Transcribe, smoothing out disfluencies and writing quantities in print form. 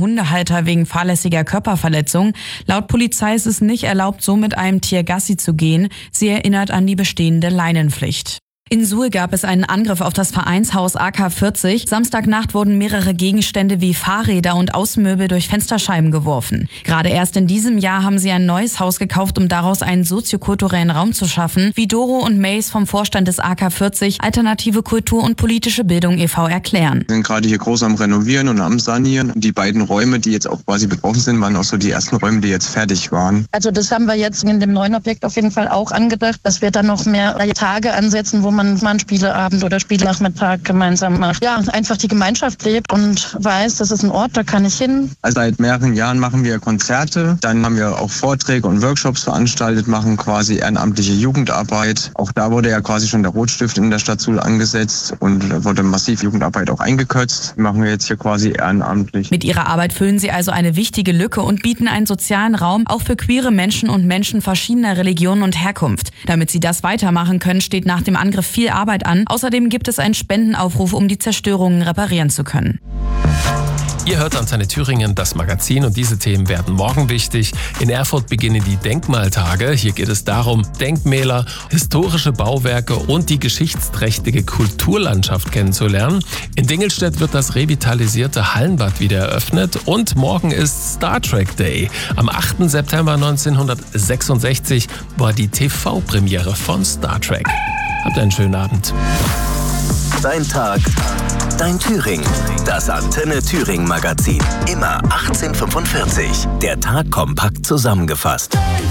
Hundehalter wegen fahrlässiger Körperverletzung. Laut Polizei ist es nicht erlaubt, so mit einem Tier Gassi zu gehen. Sie erinnert an die bestehende Leinenpflicht. In Suhl gab es einen Angriff auf das Vereinshaus AK 40. Samstagnacht wurden mehrere Gegenstände wie Fahrräder und Außenmöbel durch Fensterscheiben geworfen. Gerade erst in diesem Jahr haben sie ein neues Haus gekauft, um daraus einen soziokulturellen Raum zu schaffen, wie Doro und Mace vom Vorstand des AK 40 Alternative Kultur und politische Bildung e.V. erklären. Wir sind gerade hier groß am Renovieren und am Sanieren. Die beiden Räume, die jetzt auch quasi betroffen sind, waren auch so die ersten Räume, die jetzt fertig waren. Also das haben wir jetzt in dem neuen Objekt auf jeden Fall auch angedacht, dass wir dann noch mehr Tage ansetzen, wo man mal einen Spieleabend oder Spielnachmittag gemeinsam macht. Ja, einfach die Gemeinschaft lebt und weiß, das ist ein Ort, da kann ich hin. Also seit mehreren Jahren machen wir Konzerte, dann haben wir auch Vorträge und Workshops veranstaltet, machen quasi ehrenamtliche Jugendarbeit. Auch da wurde ja quasi schon der Rotstift in der Stadt Suhl angesetzt und wurde massiv Jugendarbeit auch eingekürzt. Die machen wir jetzt hier quasi ehrenamtlich. Mit ihrer Arbeit füllen sie also eine wichtige Lücke und bieten einen sozialen Raum auch für queere Menschen und Menschen verschiedener Religionen und Herkunft. Damit sie das weitermachen können, steht nach dem Angriff viel Arbeit an. Außerdem gibt es einen Spendenaufruf, um die Zerstörungen reparieren zu können. Ihr hört Antenne Thüringen, das Magazin, und diese Themen werden morgen wichtig. In Erfurt beginnen die Denkmaltage. Hier geht es darum, Denkmäler, historische Bauwerke und die geschichtsträchtige Kulturlandschaft kennenzulernen. In Dingelstedt wird das revitalisierte Hallenbad wieder eröffnet und morgen ist Star Trek Day. Am 8. September 1966 war die TV-Premiere von Star Trek. Habt einen schönen Abend. Dein Tag, dein Thüringen. Das Antenne Thüringen Magazin. Immer 18:45. Der Tag kompakt zusammengefasst.